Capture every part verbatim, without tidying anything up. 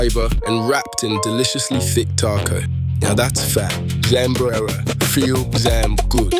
fibre and wrapped in deliciously thick taco. Now that's fat. Zambrera. Feel Zam good.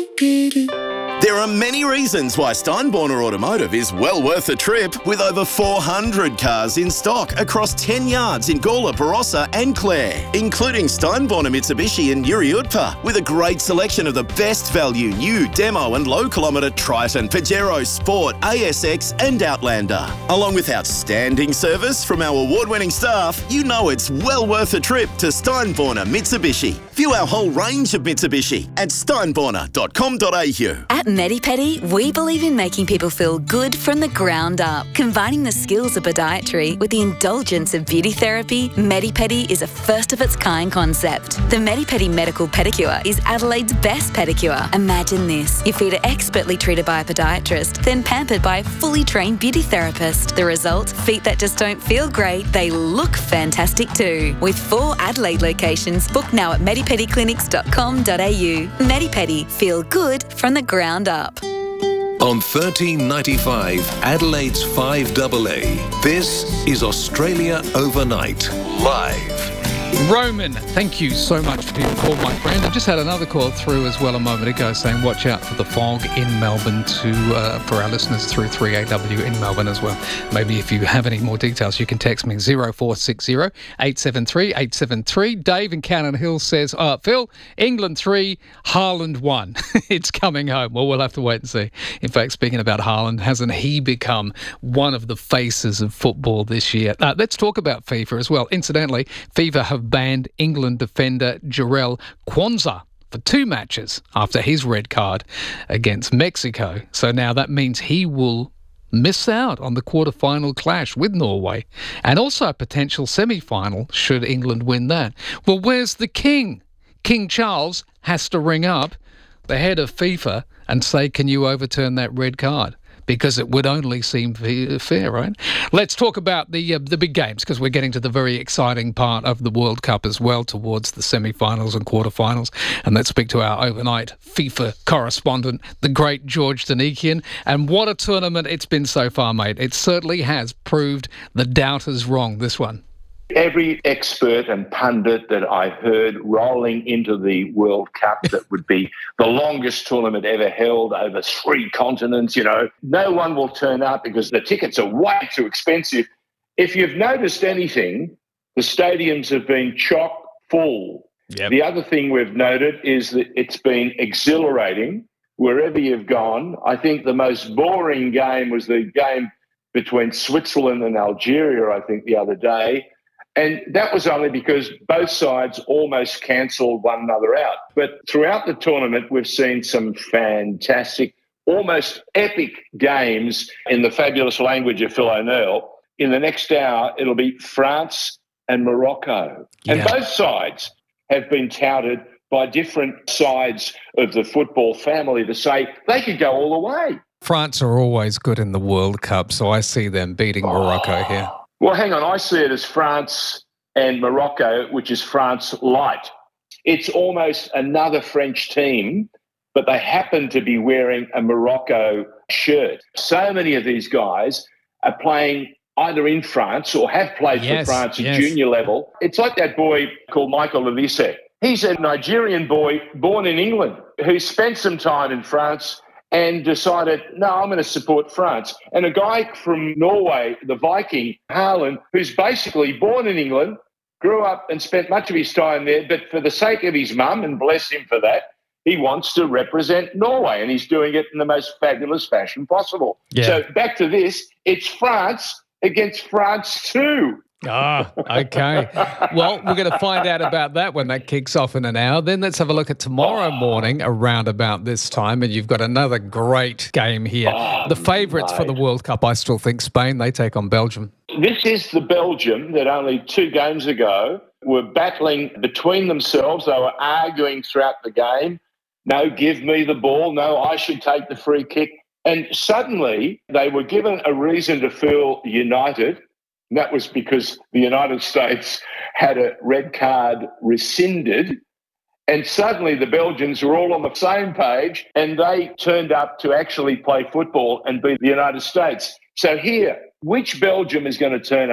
There are many reasons why Steinborner Automotive is well worth a trip, with over four hundred cars in stock across ten yards in Gawler, Barossa and Clare, including Steinborner Mitsubishi and Yuri Utpa, with a great selection of the best value new demo and low kilometre Triton, Pajero Sport, A S X and Outlander. Along with outstanding service from our award-winning staff, you know it's well worth a trip to Steinborner Mitsubishi. View our whole range of Mitsubishi at steinborner dot com dot a u. At Medipedi, we believe in making people feel good from the ground up. Combining the skills of podiatry with the indulgence of beauty therapy, Medipedi is a first-of-its-kind concept. The Medipedi Medical Pedicure is Adelaide's best pedicure. Imagine this. Your feet are expertly treated by a podiatrist, then pampered by a fully trained beauty therapist. The result? Feet that just don't feel great, they look fantastic too. With four Adelaide locations, book now at medipedi clinics dot com dot a u. Medipedi. Feel good from the ground up. On thirteen ninety-five, Adelaide's five A A, this is Australia Overnight, live. Roman, thank you so much for your call, my friend. I just had another call through as well a moment ago saying watch out for the fog in Melbourne to uh, for our listeners through three A W in Melbourne as well. Maybe if you have any more details, you can text me zero four six zero, eight seven three, eight seven three. Dave in Cannon Hill says, uh, Phil, England three, Haaland one. It's coming home. Well, we'll have to wait and see. In fact, speaking about Haaland, hasn't he become one of the faces of football this year? Uh, let's talk about FIFA as well. Incidentally, FIFA have banned England defender Jarell Quansah for two matches after his red card against Mexico. So now that means he will miss out on the quarter-final clash with Norway and also a potential semi-final should England win that. Well, where's the king? King Charles has to ring up the head of FIFA and say, can you overturn that red card? Because it would only seem fair, right? Let's talk about the uh, the big games, because we're getting to the very exciting part of the World Cup as well, towards the semi-finals and quarter-finals. And let's speak to our overnight FIFA correspondent, the great George Danikian. And what a tournament it's been so far, mate. It certainly has proved the doubters wrong, this one. Every expert and pundit that I heard rolling into the World Cup that would be the longest tournament ever held over three continents, you know, no one will turn up because the tickets are way too expensive. If you've noticed anything, the stadiums have been chock full. Yep. The other thing we've noted is that it's been exhilarating wherever you've gone. I think the most boring game was the game between Switzerland and Algeria, I think, the other day. And that was only because both sides almost cancelled one another out. But throughout the tournament, we've seen some fantastic, almost epic games in the fabulous language of Phil O'Neill. In the next hour, it'll be France and Morocco. Yeah. And both sides have been touted by different sides of the football family to say they could go all the way. France are always good in the World Cup, so I see them beating Morocco oh. here. Well, hang on. I see it as France and Morocco, which is France light. It's almost another French team, but they happen to be wearing a Morocco shirt. So many of these guys are playing either in France or have played yes, for France at yes. junior level. It's like that boy called Michael Olise. He's a Nigerian boy born in England who spent some time in France and decided, no, I'm going to support France. And a guy from Norway, the Viking, Haaland, who's basically born in England, grew up and spent much of his time there, but for the sake of his mum, and bless him for that, he wants to represent Norway, and he's doing it in the most fabulous fashion possible. Yeah. So back to this, it's France against France too. Ah, okay. Well, we're going to find out about that when that kicks off in an hour. Then let's have a look at tomorrow morning around about this time, and you've got another great game here. Oh, the favourites mate. for the World Cup, I still think Spain. They take on Belgium. This is the Belgium that only two games ago were battling between themselves. They were arguing throughout the game. No, give me the ball. No, I should take the free kick. And suddenly they were given a reason to feel united. And that was because the United States had a red card rescinded, and suddenly the Belgians were all on the same page, and they turned up to actually play football and beat the United States. So here, which Belgium is going to turn up?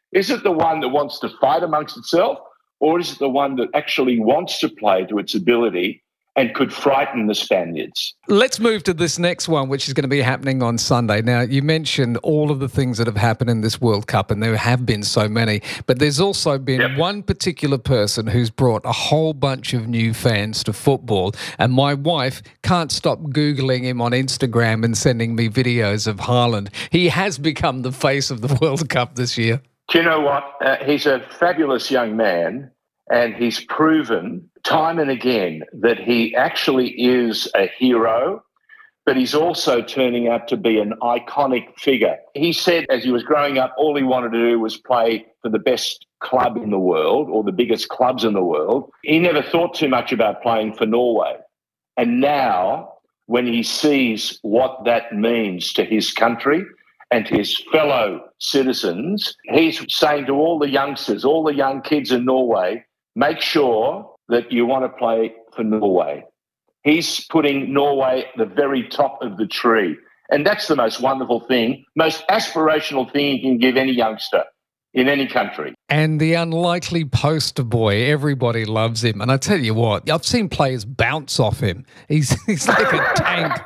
Is it the one that wants to fight amongst itself, or is it the one that actually wants to play to its ability and could frighten the Spaniards? Let's move to this next one, which is going to be happening on Sunday. Now, you mentioned all of the things that have happened in this World Cup, and there have been so many, but there's also been yep. one particular person who's brought a whole bunch of new fans to football, and my wife can't stop Googling him on Instagram and sending me videos of Haaland. He has become the face of the World Cup this year. Do you know what? Uh, he's a fabulous young man, and he's proven time and again that he actually is a hero, but he's also turning out to be an iconic figure. He said as he was growing up, all he wanted to do was play for the best club in the world or the biggest clubs in the world. He never thought too much about playing for Norway. And now, when he sees what that means to his country and to his fellow citizens, he's saying to all the youngsters, all the young kids in Norway, make sure that you want to play for Norway. He's putting Norway at the very top of the tree. And that's the most wonderful thing, most aspirational thing you can give any youngster in any country. And the unlikely poster boy, everybody loves him. And I tell you what, I've seen players bounce off him. He's, he's like a tank.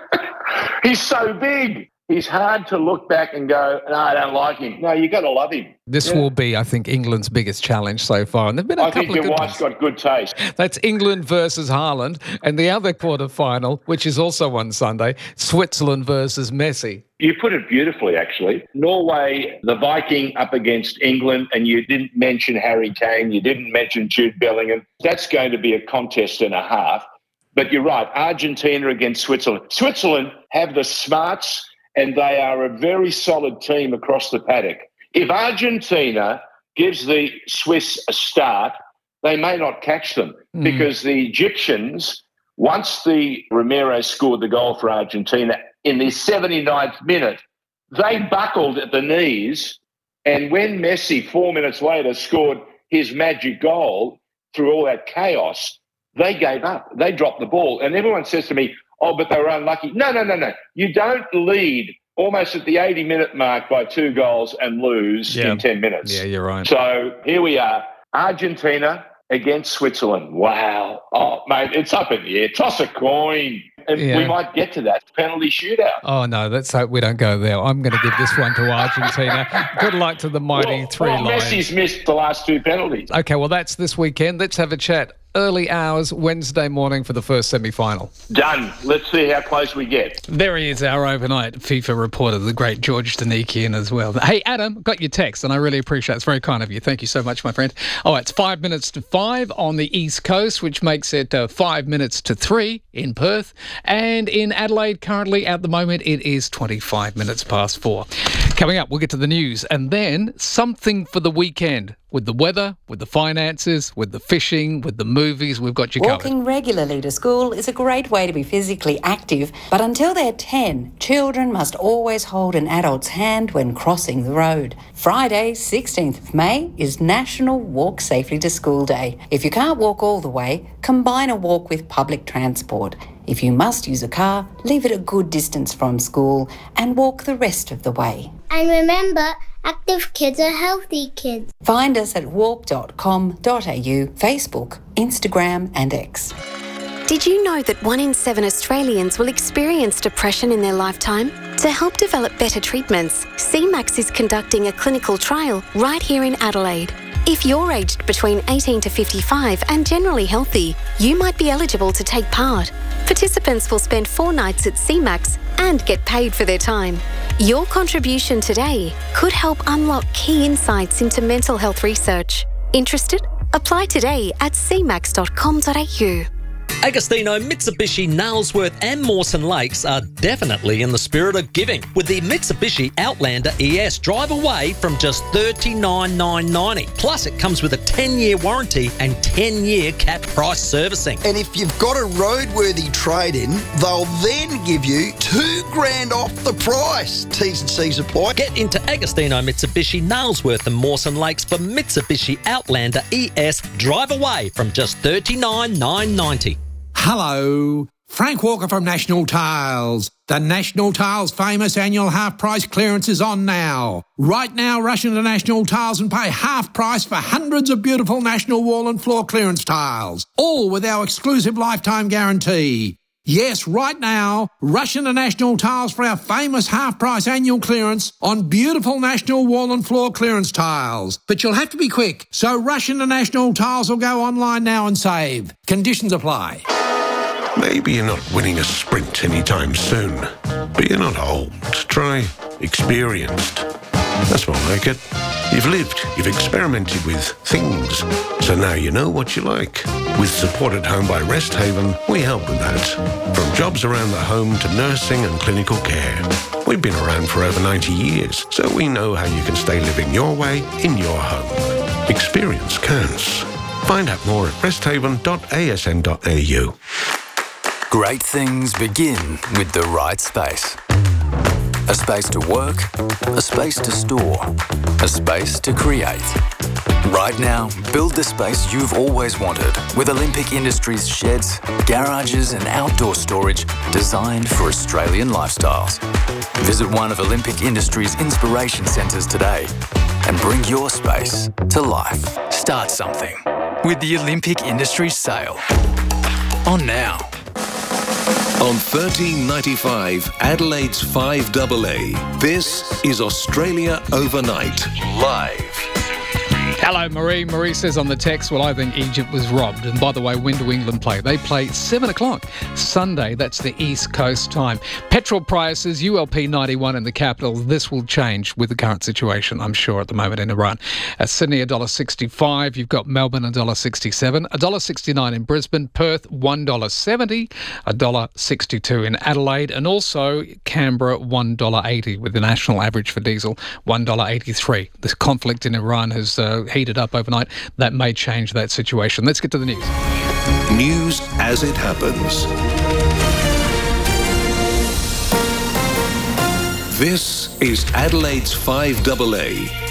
He's so big. He's hard to look back and go, no, I don't like him. No, you got to love him. This yeah. will be, I think, England's biggest challenge so far. And there've been a I couple think of your good wife's ones. got good taste. That's England versus Haaland. And the other quarter-final, which is also on Sunday, Switzerland versus Messi. You put it beautifully, actually. Norway, the Viking up against England, and you didn't mention Harry Kane, you didn't mention Jude Bellingham. That's going to be a contest and a half. But you're right, Argentina against Switzerland. Switzerland have the smarts, and they are a very solid team across the paddock. If Argentina gives the Swiss a start, they may not catch them mm. because the Egyptians, once the Ramiro scored the goal for Argentina in the seventy-ninth minute, they buckled at the knees, and when Messi, four minutes later, scored his magic goal through all that chaos, they gave up. They dropped the ball. And everyone says to me, oh, but they were unlucky. No, no, no, no. You don't lead almost at the eighty-minute mark by two goals and lose yeah. in ten minutes. Yeah, you're right. So here we are, Argentina against Switzerland. Wow. Oh, mate, it's up in the air. Toss a coin. And yeah. we might get to that penalty shootout. Oh, no, let's hope we don't go there. I'm going to give this one to Argentina. Good luck to the mighty well, Three well, Lions. Messi's missed the last two penalties. Okay, well, that's this weekend. Let's have a chat. Early hours, Wednesday morning for the first semi-final. Done. Let's see how close we get. There he is, our overnight FIFA reporter, the great George Danikian as well. Hey, Adam, got your text, and I really appreciate it. It's very kind of you. Thank you so much, my friend. Oh, it's five minutes to five on the East Coast, which makes it uh, five minutes to three in Perth. And in Adelaide, currently, at the moment, it is twenty-five minutes past four. Coming up, we'll get to the news, and then something for the weekend. With the weather, with the finances, with the fishing, with the movies, we've got you covered. Walking regularly to school is a great way to be physically active, but until they're ten, children must always hold an adult's hand when crossing the road. Friday, sixteenth of May, is National Walk Safely to School Day. If you can't walk all the way, combine a walk with public transport. If you must use a car, leave it a good distance from school and walk the rest of the way. And remember, active kids are healthy kids. Find us at walk dot com dot a u, Facebook, Instagram and X. Did you know that one in seven Australians will experience depression in their lifetime? To help develop better treatments, C MAX is conducting a clinical trial right here in Adelaide. If you're aged between eighteen to fifty-five and generally healthy, you might be eligible to take part. Participants will spend four nights at C MAX and get paid for their time. Your contribution today could help unlock key insights into mental health research. Interested? Apply today at c max dot com dot a u. Agostino, Mitsubishi, Nailsworth and Mawson Lakes are definitely in the spirit of giving with the Mitsubishi Outlander E S. Drive away from just thirty-nine thousand nine hundred ninety dollars. Plus, it comes with a ten-year warranty and ten-year capped price servicing. And if you've got a roadworthy trade-in, they'll then give you two grand off the price. T's and C's apply. Get into Agostino, Mitsubishi, Nailsworth and Mawson Lakes for Mitsubishi Outlander E S. Drive away from just thirty-nine thousand nine hundred ninety dollars. Hello. Frank Walker from National Tiles. The National Tiles famous annual half price clearance is on now. Right now, rush into National Tiles and pay half price for hundreds of beautiful National wall and floor clearance tiles, all with our exclusive lifetime guarantee. Yes, right now, rush into National Tiles for our famous half-price annual clearance on beautiful National wall and floor clearance tiles. But you'll have to be quick, so rush into National Tiles or go online now and save. Conditions apply. Maybe you're not winning a sprint anytime soon, but you're not old. Try experienced. That's more like it. You've lived, you've experimented with things, so now you know what you like. With Support at Home by Rest Haven, we help with that. From jobs around the home to nursing and clinical care. We've been around for over ninety years, so we know how you can stay living your way in your home. Experience counts. Find out more at rest haven dot a s n dot a u. Great things begin with the right space. A space to work, a space to store, a space to create. Right now, build the space you've always wanted with Olympic Industries sheds, garages and outdoor storage designed for Australian lifestyles. Visit one of Olympic Industries' inspiration centres today and bring your space to life. Start something with the Olympic Industries sale. On now. On thirteen ninety-five, Adelaide's five A A, this is Australia Overnight, live. Hello, Marie. Marie says on the text, well, I think Egypt was robbed. And by the way, when do England play? They play seven o'clock Sunday. That's the East Coast time. Petrol prices, U L P ninety-one in the capital. This will change with the current situation, I'm sure, at the moment in Iran. Uh, Sydney, one dollar sixty-five. You've got Melbourne, one dollar sixty-seven. one dollar sixty-nine in Brisbane. Perth, one dollar seventy. one dollar sixty-two in Adelaide. And also Canberra, one dollar eighty, with the national average for diesel, one dollar eighty-three. This conflict in Iran has uh, heated up overnight. That may change that situation. Let's get to the news. News as it happens. This is Adelaide's five A A.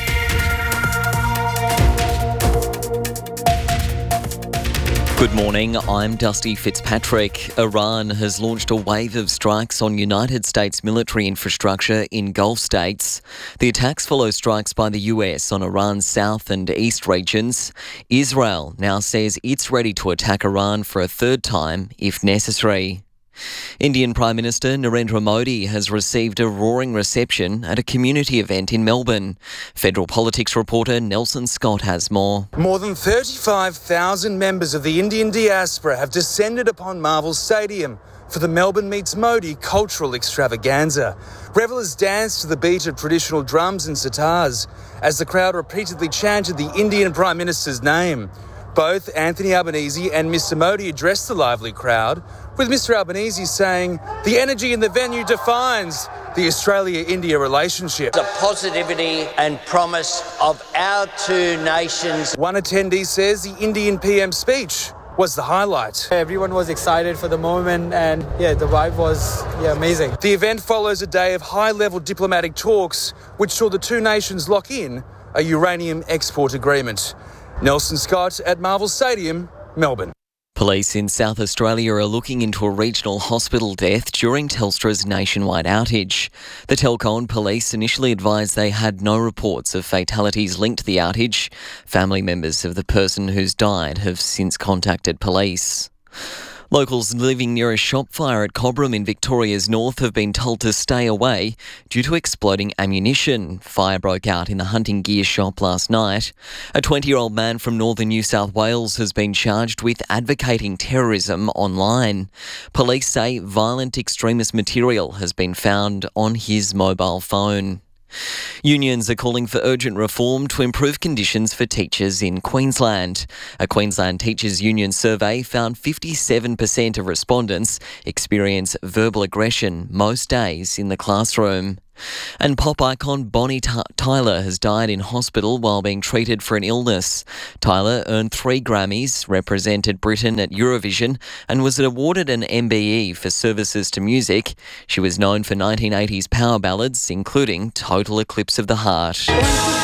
Good morning, I'm Dusty Fitzpatrick. Iran has launched a wave of strikes on United States military infrastructure in Gulf states. The attacks follow strikes by the U S on Iran's south and east regions. Israel now says it's ready to attack Iran for a third time if necessary. Indian Prime Minister Narendra Modi has received a roaring reception at a community event in Melbourne. Federal politics reporter Nelson Scott has more. More than thirty-five thousand members of the Indian diaspora have descended upon Marvel Stadium for the Melbourne Meets Modi cultural extravaganza. Revellers danced to the beat of traditional drums and sitars as the crowd repeatedly chanted the Indian Prime Minister's name. Both Anthony Albanese and Mister Modi addressed the lively crowd, with Mister Albanese saying the energy in the venue defines the Australia-India relationship. The positivity and promise of our two nations. One attendee says the Indian P M's speech was the highlight. Everyone was excited for the moment and yeah, the vibe was yeah, amazing. The event follows a day of high-level diplomatic talks which saw the two nations lock in a uranium export agreement. Nelson Scott at Marvel Stadium, Melbourne. Police in South Australia are looking into a regional hospital death during Telstra's nationwide outage. The telco and police initially advised they had no reports of fatalities linked to the outage. Family members of the person who's died have since contacted police. Locals living near a shop fire at Cobram in Victoria's north have been told to stay away due to exploding ammunition. Fire broke out in the hunting gear shop last night. A twenty-year-old man from northern New South Wales has been charged with advocating terrorism online. Police say violent extremist material has been found on his mobile phone. Unions are calling for urgent reform to improve conditions for teachers in Queensland. A Queensland Teachers Union survey found fifty-seven percent of respondents experience verbal aggression most days in the classroom. And pop icon Bonnie T- Tyler has died in hospital while being treated for an illness. Tyler earned three Grammys, represented Britain at Eurovision, and was awarded an M B E for services to music. She was known for nineteen eighties power ballads, including Total Eclipse of the Heart.